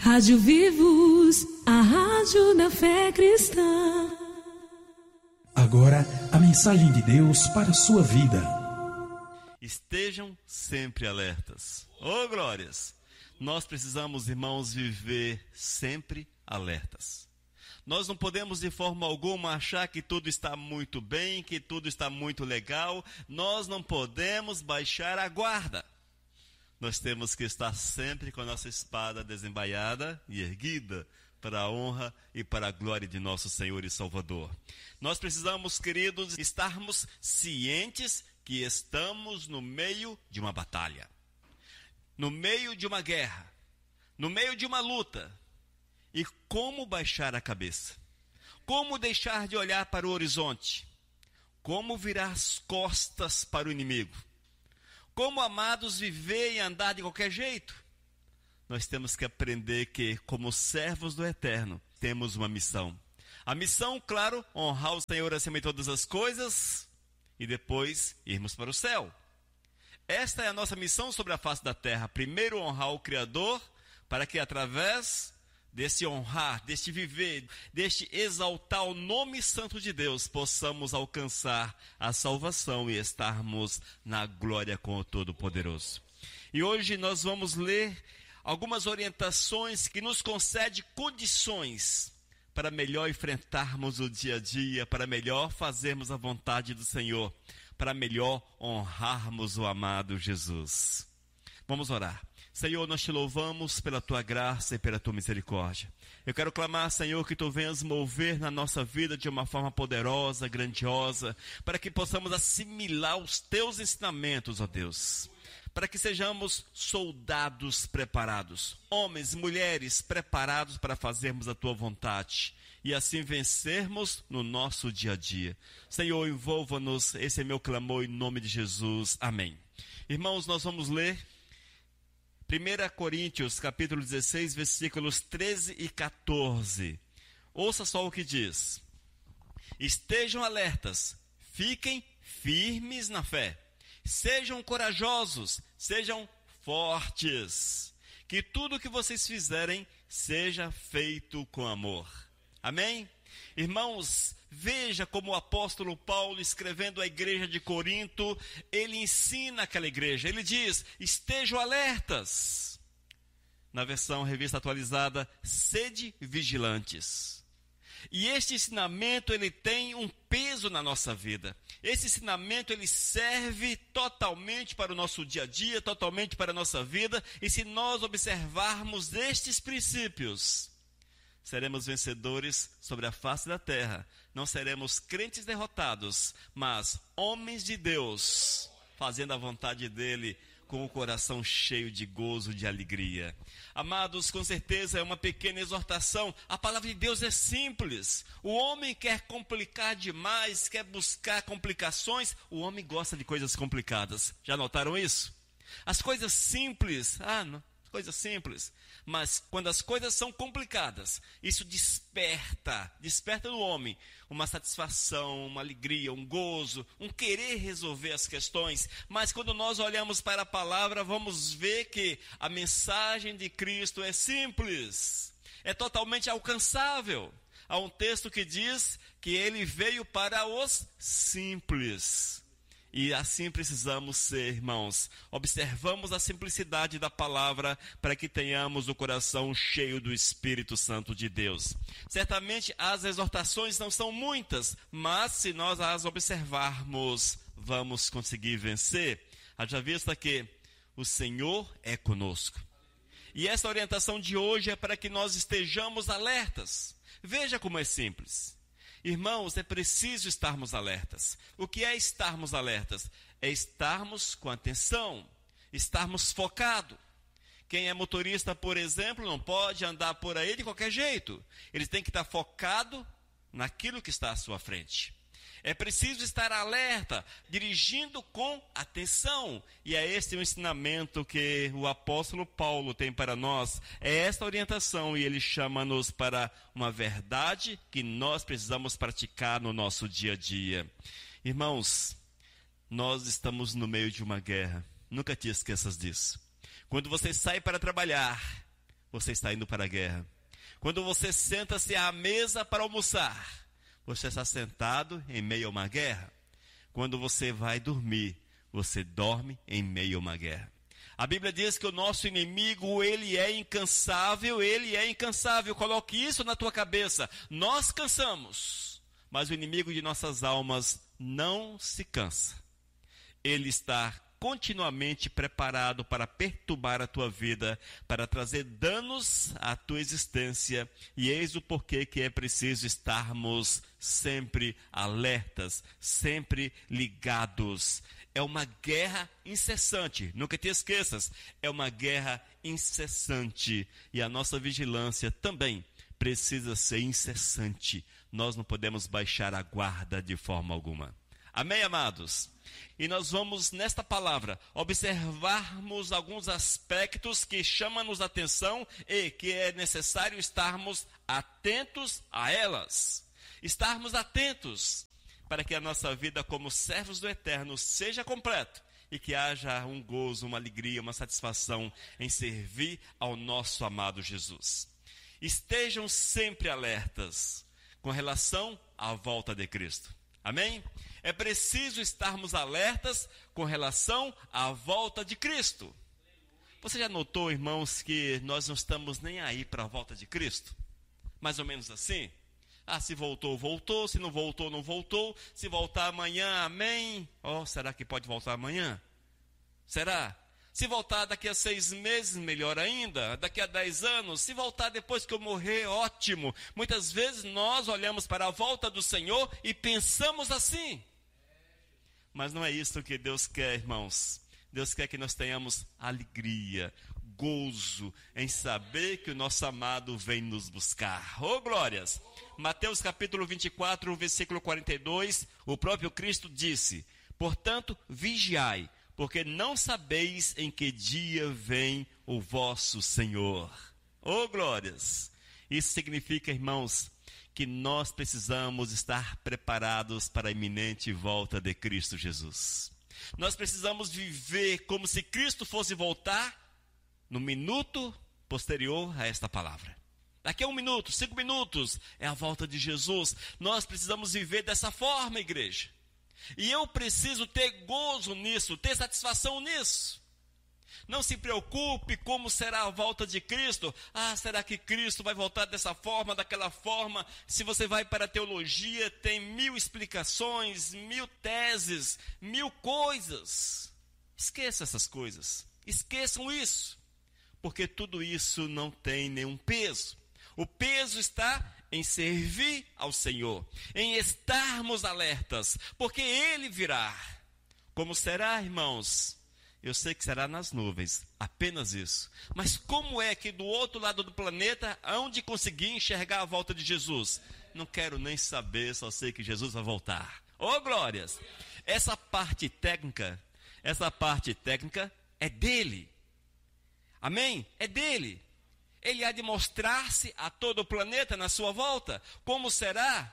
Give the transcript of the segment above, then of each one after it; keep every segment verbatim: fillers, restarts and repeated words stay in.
Rádio Vivos, a rádio da fé cristã. Agora, a mensagem de Deus para a sua vida. Estejam sempre alertas. Oh, glórias! Nós precisamos, irmãos, viver sempre alertas. Nós não podemos de forma alguma achar que tudo está muito bem, que tudo está muito legal. Nós não podemos baixar a guarda. Nós temos que estar sempre com a nossa espada desembaiada e erguida para a honra e para a glória de nosso Senhor e Salvador. Nós precisamos, queridos, estarmos cientes que estamos no meio de uma batalha, no meio de uma guerra, no meio de uma luta. E como baixar a cabeça? Como deixar de olhar para o horizonte? Como virar as costas para o inimigo? Como, amados, viver e andar de qualquer jeito? Nós temos que aprender que, como servos do Eterno, temos uma missão. A missão, claro, honrar o Senhor acima de todas as coisas e depois irmos para o céu. Esta é a nossa missão sobre a face da terra. Primeiro, honrar o Criador, para que através desse honrar, deste viver, deste exaltar o nome santo de Deus, possamos alcançar a salvação e estarmos na glória com o Todo-Poderoso. E hoje nós vamos ler algumas orientações que nos concedem condições para melhor enfrentarmos o dia a dia, para melhor fazermos a vontade do Senhor, para melhor honrarmos o amado Jesus. Vamos orar. Senhor, nós te louvamos pela tua graça e pela tua misericórdia. Eu quero clamar, Senhor, que tu venhas mover na nossa vida de uma forma poderosa, grandiosa, para que possamos assimilar os teus ensinamentos, ó Deus. Para que sejamos soldados preparados, homens e mulheres preparados para fazermos a tua vontade e assim vencermos no nosso dia a dia. Senhor, envolva-nos, esse é meu clamor em nome de Jesus. Amém. Irmãos, nós vamos ler primeira Coríntios, capítulo dezesseis, versículos treze e quatorze. Ouça só o que diz. Estejam alertas, fiquem firmes na fé, sejam corajosos, sejam fortes, que tudo que vocês fizerem seja feito com amor. Amém? Irmãos, veja como o apóstolo Paulo, escrevendo à igreja de Corinto, ele ensina aquela igreja. Ele diz, estejam alertas. Na versão revista atualizada, sede vigilantes. E este ensinamento, ele tem um peso na nossa vida. Esse ensinamento, ele serve totalmente para o nosso dia a dia, totalmente para a nossa vida. E se nós observarmos estes princípios, seremos vencedores sobre a face da terra. Não seremos crentes derrotados, mas homens de Deus, fazendo a vontade dele, com o coração cheio de gozo, de alegria. Amados, com certeza é uma pequena exortação. A palavra de Deus é simples. O homem quer complicar demais, quer buscar complicações. O homem gosta de coisas complicadas. Já notaram isso? As coisas simples, ah, não. Coisas simples, mas quando as coisas são complicadas, isso desperta, desperta no homem uma satisfação, uma alegria, um gozo, um querer resolver as questões. Mas quando nós olhamos para a palavra, vamos ver que a mensagem de Cristo é simples, é totalmente alcançável. Há um texto que diz que ele veio para os simples. E assim precisamos ser, irmãos. Observamos a simplicidade da palavra para que tenhamos o coração cheio do Espírito Santo de Deus. Certamente as exortações não são muitas, mas se nós as observarmos, vamos conseguir vencer. Haja vista que o Senhor é conosco. E essa orientação de hoje é para que nós estejamos alertas. Veja como é simples. Irmãos, é preciso estarmos alertas. O que é estarmos alertas? É estarmos com atenção, estarmos focados. Quem é motorista, por exemplo, não pode andar por aí de qualquer jeito. Ele tem que estar focado naquilo que está à sua frente. É preciso estar alerta, dirigindo com atenção. E é este o ensinamento que o apóstolo Paulo tem para nós. É esta orientação e ele chama-nos para uma verdade que nós precisamos praticar no nosso dia a dia. Irmãos, nós estamos no meio de uma guerra. Nunca te esqueças disso. Quando você sai para trabalhar, você está indo para a guerra. Quando você senta-se à mesa para almoçar, você está sentado em meio a uma guerra. Quando você vai dormir, você dorme em meio a uma guerra. A Bíblia diz que o nosso inimigo, ele é incansável, ele é incansável. Coloque isso na tua cabeça. Nós cansamos, mas o inimigo de nossas almas não se cansa. Ele está continuamente preparado para perturbar a tua vida, para trazer danos à tua existência. E eis o porquê que é preciso estarmos sempre alertas, sempre ligados. É uma guerra incessante, nunca te esqueças, é uma guerra incessante. E a nossa vigilância também precisa ser incessante. Nós não podemos baixar a guarda de forma alguma. Amém, amados? E nós vamos, nesta palavra, observarmos alguns aspectos que chamam-nos a atenção e que é necessário estarmos atentos a elas. Estarmos atentos para que a nossa vida como servos do Eterno seja completa e que haja um gozo, uma alegria, uma satisfação em servir ao nosso amado Jesus. Estejam sempre alertas com relação à volta de Cristo. Amém? É preciso estarmos alertas com relação à volta de Cristo. Você já notou, irmãos, que nós não estamos nem aí para a volta de Cristo? Mais ou menos assim? Ah, se voltou, voltou. Se não voltou, não voltou. Se voltar amanhã, amém. Oh, será que pode voltar amanhã? Será? Se voltar daqui a seis meses, melhor ainda. Daqui a dez anos. Se voltar depois que eu morrer, ótimo. Muitas vezes nós olhamos para a volta do Senhor e pensamos assim. Mas não é isso que Deus quer, irmãos. Deus quer que nós tenhamos alegria, gozo em saber que o nosso amado vem nos buscar. Oh, glórias! Mateus capítulo vinte e quatro, versículo quarenta e dois, o próprio Cristo disse: portanto, vigiai, porque não sabeis em que dia vem o vosso Senhor. Oh, glórias! Isso significa, irmãos, que nós precisamos estar preparados para a iminente volta de Cristo Jesus. Nós precisamos viver como se Cristo fosse voltar no minuto posterior a esta palavra. Daqui a um minuto, cinco minutos, é a volta de Jesus. Nós precisamos viver dessa forma, igreja. E eu preciso ter gozo nisso, ter satisfação nisso. Não se preocupe como será a volta de Cristo. Ah, será que Cristo vai voltar dessa forma, daquela forma? Se você vai para a teologia, tem mil explicações, mil teses, mil coisas. Esqueça essas coisas. Esqueçam isso. Porque tudo isso não tem nenhum peso. O peso está em servir ao Senhor, em estarmos alertas, porque Ele virá. Como será, irmãos? Eu sei que será nas nuvens, apenas isso. Mas como é que do outro lado do planeta, onde conseguir enxergar a volta de Jesus? Não quero nem saber, só sei que Jesus vai voltar. Oh, glórias! Essa parte técnica, essa parte técnica é dele. Amém? É dele. Ele há de mostrar-se a todo o planeta na sua volta. Como será?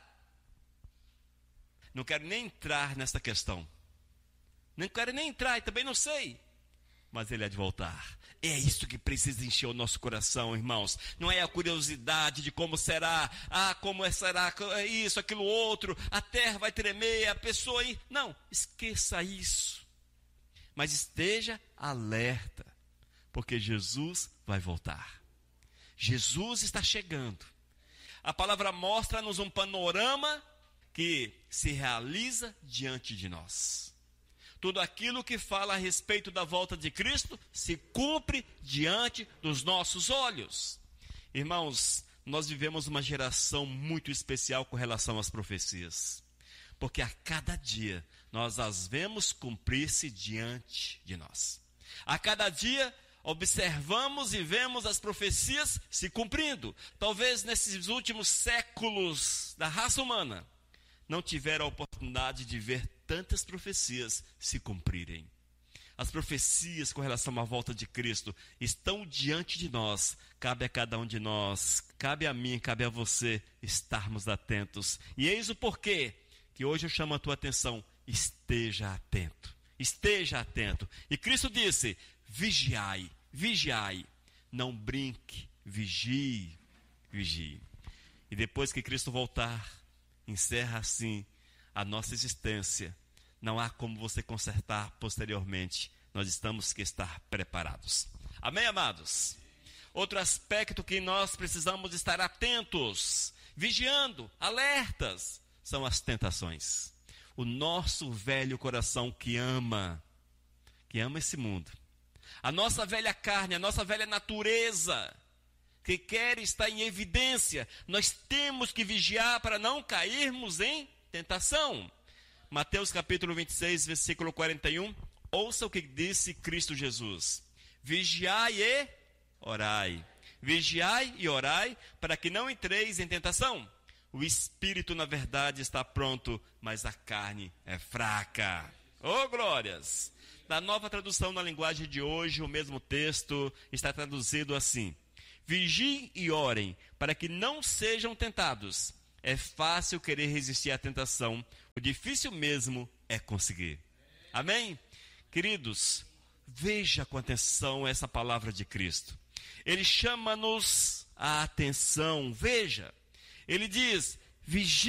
Não quero nem entrar nessa questão. Não quero nem entrar e também não sei. Mas ele há de voltar. É isso que precisa encher o nosso coração, irmãos. Não é a curiosidade de como será. Ah, como será isso, aquilo, outro. A terra vai tremer, a pessoa aí. Não, esqueça isso. Mas esteja alerta. Porque Jesus vai voltar. Jesus está chegando. A palavra mostra-nos um panorama que se realiza diante de nós. Tudo aquilo que fala a respeito da volta de Cristo se cumpre diante dos nossos olhos. Irmãos, nós vivemos uma geração muito especial com relação às profecias. Porque a cada dia nós as vemos cumprir-se diante de nós. A cada dia observamos e vemos as profecias se cumprindo. Talvez nesses últimos séculos da raça humana não tiveram a oportunidade de ver tantas profecias se cumprirem. As profecias com relação à volta de Cristo estão diante de nós. Cabe a cada um de nós, cabe a mim, cabe a você estarmos atentos. E eis o porquê que hoje eu chamo a tua atenção. Esteja atento, esteja atento. E Cristo disse: vigiai, vigiai, não brinque, vigie, vigie. E depois que Cristo voltar, encerra assim a nossa existência. Não há como você consertar posteriormente. Nós estamos que estar preparados. Amém, amados? Outro aspecto que nós precisamos estar atentos, vigiando, alertas, são as tentações. O nosso velho coração que ama, que ama esse mundo. A nossa velha carne, a nossa velha natureza, que quer estar em evidência, nós temos que vigiar para não cairmos em tentação. Mateus capítulo vinte e seis, versículo quarenta e um, ouça o que disse Cristo Jesus. Vigiai e orai. Vigiai e orai, para que não entreis em tentação. O espírito, na verdade, está pronto, mas a carne é fraca. Oh, glórias! Na nova tradução na linguagem de hoje, o mesmo texto está traduzido assim. Vigiem e orem, para que não sejam tentados. É fácil querer resistir à tentação, o difícil mesmo é conseguir. Amém? Queridos, veja com atenção essa palavra de Cristo. Ele chama-nos a atenção, veja. Ele diz, vigie.